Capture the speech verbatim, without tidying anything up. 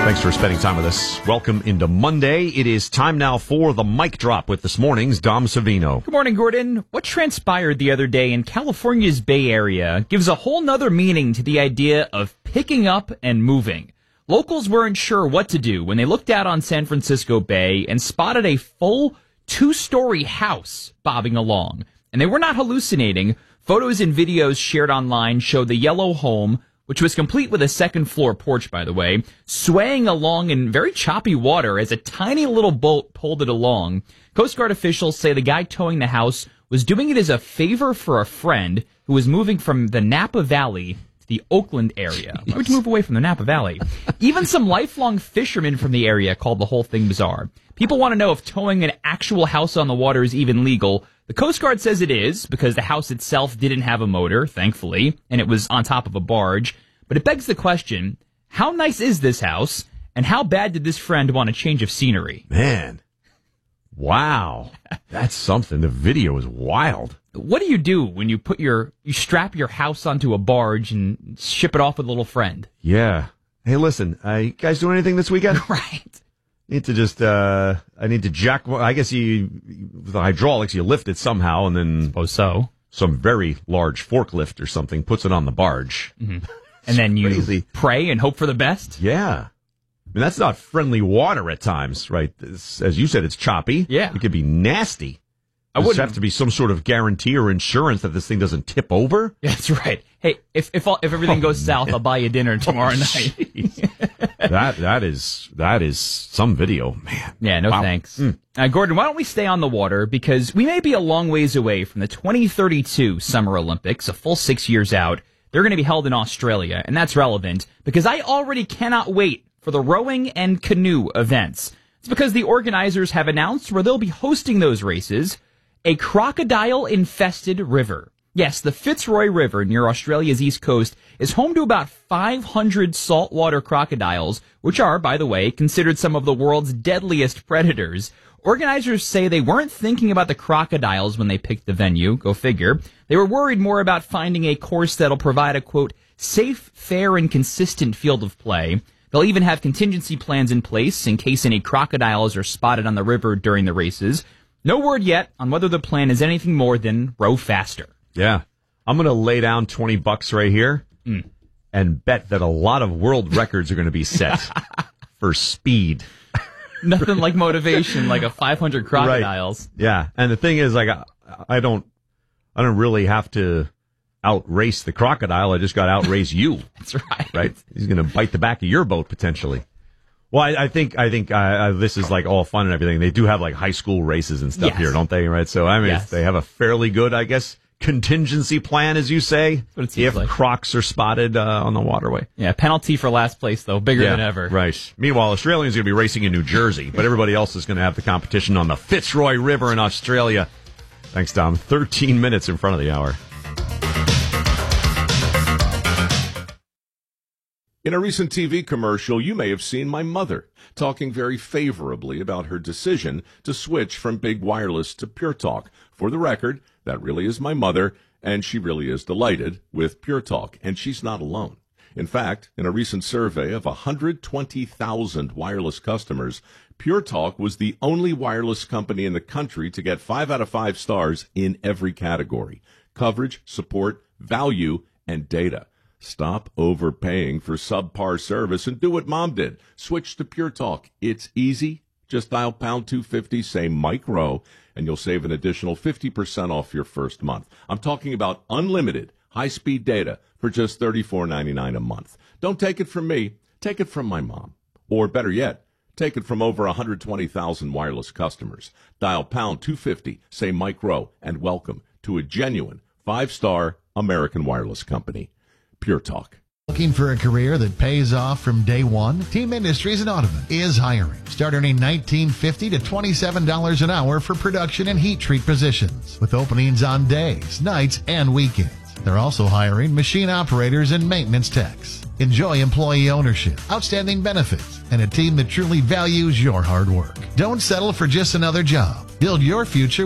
Thanks for spending time with us. Welcome into Monday. It is time now for the mic drop with this morning's Dom Savino. Good morning, Gordon. What transpired the other day in California's Bay Area gives a whole nother meaning to the idea of picking up and moving. Locals weren't sure what to do when they looked out on San Francisco Bay and spotted a full two-story house bobbing along. And they were not hallucinating. Photos and videos shared online show the yellow home, which was complete with a second-floor porch, by the way, swaying along in very choppy water as a tiny little boat pulled it along. Coast Guard officials say the guy towing the house was doing it as a favor for a friend who was moving from the Napa Valley to the Oakland area. Why would you move away from the Napa Valley? Even some lifelong fishermen from the area called the whole thing bizarre. People want to know if towing an actual house on the water is even legal. The Coast Guard says it is, because the house itself didn't have a motor, thankfully, and it was on top of a barge. But it begs the question, how nice is this house, and how bad did this friend want a change of scenery? Man, wow, that's something. The video is wild. What do you do when you put your, you strap your house onto a barge and ship it off with a little friend? Yeah. Hey, listen, uh, you guys doing anything this weekend? Right. Need to just, uh, I need to jack, well, I guess you, with the hydraulics, you lift it somehow, and then Suppose so. some very large forklift or something puts it on the barge. Mm-hmm. And then you Crazy. pray and hope for the best? Yeah. I mean, that's not friendly water at times, right? This, as you said, it's choppy. Yeah. It could be nasty. I Does wouldn't there have to be some sort of guarantee or insurance that this thing doesn't tip over? Yeah, that's right. Hey, if if all, if everything Oh, goes south, man. I'll buy you dinner tomorrow Oh, night. that that is that is some video, man. Yeah, no Wow. thanks. Mm. Uh, Gordon, why don't we stay on the water, because we may be a long ways away from the twenty thirty-two Summer Olympics, a full six years out. They're going to be held in Australia, and that's relevant because I already cannot wait for the rowing and canoe events. It's because the organizers have announced where they'll be hosting those races, a crocodile-infested river. Yes, the Fitzroy River near Australia's east coast is home to about five hundred saltwater crocodiles, which are, by the way, considered some of the world's deadliest predators. Organizers say they weren't thinking about the crocodiles when they picked the venue, go figure. They were worried more about finding a course that'll provide a, quote, safe, fair, and consistent field of play. They'll even have contingency plans in place in case any crocodiles are spotted on the river during the races. No word yet on whether the plan is anything more than row faster. Yeah. I'm going to lay down twenty bucks right here Mm. and bet that a lot of world records are going to be set for speed. Nothing like motivation, like a five hundred crocodiles. Right. Yeah. And the thing is, like, I, I don't, I don't really have to outrace the crocodile. I just got to outrace you. That's right. Right. He's going to bite the back of your boat potentially. Well, I, I think, I think, uh, uh, this is like all fun and everything. They do have like high school races and stuff Yes. here, don't they? Right. So, I mean, Yes. if they have a fairly good, I guess, contingency plan, as you say, what it seems if like. crocs are spotted uh, on the waterway. Yeah, penalty for last place, though, bigger Yeah, than ever. right. Meanwhile, Australians are going to be racing in New Jersey, but everybody else is going to have the competition on the Fitzroy River in Australia. Thanks, Tom. thirteen minutes in front of the hour. In a recent T V commercial, you may have seen my mother talking very favorably about her decision to switch from Big Wireless to Pure Talk. For the record, that really is my mother, and she really is delighted with Pure Talk, and she's not alone. In fact, in a recent survey of one hundred twenty thousand wireless customers, Pure Talk was the only wireless company in the country to get five out of five stars in every category: coverage, support, value, and data. Stop overpaying for subpar service and do what Mom did. Switch to Pure Talk. It's easy. Just dial pound two fifty, say Mike Rowe, and you'll save an additional fifty percent off your first month. I'm talking about unlimited high-speed data for just thirty-four ninety-nine a month. Don't take it from me. Take it from my mom. Or better yet, take it from over one hundred twenty thousand wireless customers. Dial pound two fifty, say Mike Rowe, and welcome to a genuine five-star American wireless company. Pure Talk. Looking for a career that pays off from day one? Team Industries and Ottoman is hiring. Start earning nineteen fifty to twenty-seven dollars an hour for production and heat treat positions, with openings on days, nights, and weekends. They're also hiring machine operators and maintenance techs. Enjoy employee ownership, outstanding benefits, and a team that truly values your hard work. Don't settle for just another job. Build your future